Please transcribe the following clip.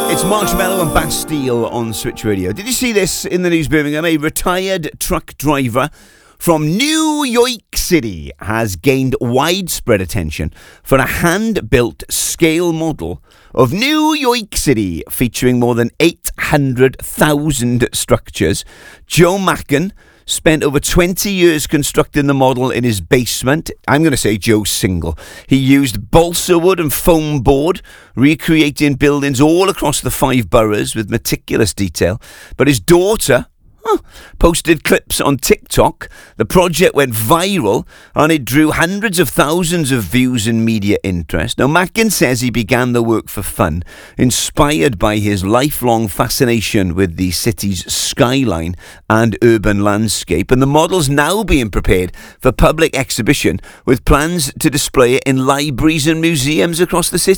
It's Marshmallow and Bastille on Switch Radio. Did you see this in the news, Birmingham? A retired truck driver from New York City has gained widespread attention for a hand-built scale model of New York City featuring more than 800,000 structures. Joe Macken spent over 20 years constructing the model in his basement. I'm going to say Joe's single. He used balsa wood and foam board, recreating buildings all across the 5 boroughs with meticulous detail. But his daughter posted clips on TikTok. The project went viral and it drew hundreds of thousands of views and media interest. Now, Mackin says he began the work for fun, inspired by his lifelong fascination with the city's skyline and urban landscape. And the model's now being prepared for public exhibition with plans to display it in libraries and museums across the city.